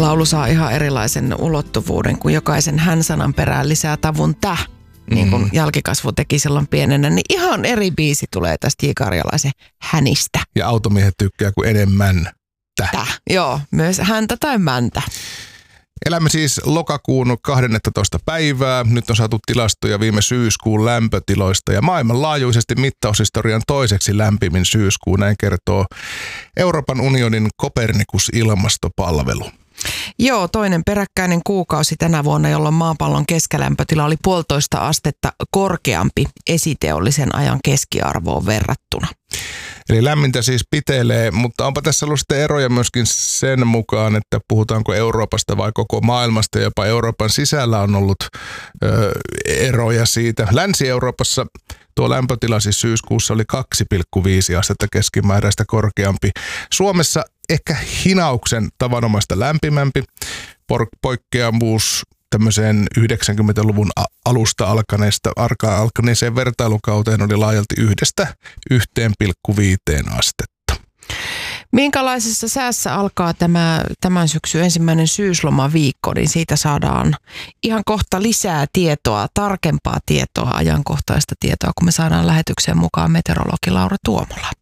laulu saa ihan erilaisen ulottuvuuden, kun jokaisen hän-sanan perään lisää tavun niin kuin jälkikasvu teki silloin pienenä, niin ihan eri biisi tulee tästä J. Karjalaisen hänistä. Ja automiehet tykkää kuin enemmän Joo, myös häntä tai mäntä. Elämme siis lokakuun 12. päivää. Nyt on saatu tilastoja viime syyskuun lämpötiloista ja maailmanlaajuisesti mittaushistorian toiseksi lämpimin syyskuu. Näin kertoo Euroopan unionin Copernicus-ilmastopalvelu. Joo, toinen peräkkäinen kuukausi tänä vuonna, jolloin maapallon keskilämpötila oli 1,5 astetta korkeampi esiteollisen ajan keskiarvoon verrattuna. Eli lämmintä siis pitelee, mutta onpa tässä ollut sitten eroja myöskin sen mukaan, että puhutaanko Euroopasta vai koko maailmasta. Jopa Euroopan sisällä on ollut eroja siitä. Länsi-Euroopassa tuo lämpötila siis syyskuussa oli 2,5 astetta keskimääräistä korkeampi. Suomessa ehkä hinauksen tavanomaista lämpimämpi. Poikkeamuus tämmöiseen 90-luvun alusta alkaneeseen vertailukauteen oli laajalti 1,5 astetta. Minkälaisessa säässä alkaa tämän syksyn ensimmäinen syyslomaviikko, niin siitä saadaan ihan kohta lisää tietoa, tarkempaa tietoa, ajankohtaista tietoa, kun me saadaan lähetykseen mukaan meteorologi Laura Tuomola.